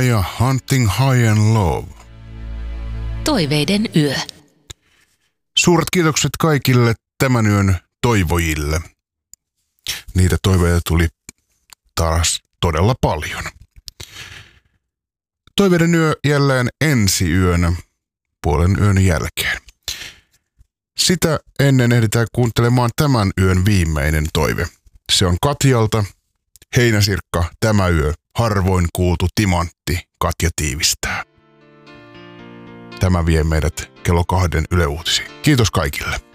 ja Hunting High and Low. Toiveiden yö. Suuret kiitokset kaikille tämän yön toivojille. Niitä toiveita tuli taas todella paljon. Toiveiden yö jälleen ensi yönä puolen yön jälkeen. Sitä ennen ehditään kuuntelemaan tämän yön viimeinen toive. Se on Katjalta. Heinäsirkka, tämä yö, harvoin kuultu timantti, Katja tiivistää. Tämä vie meidät kello 2 Yle Uutisiin. Kiitos kaikille.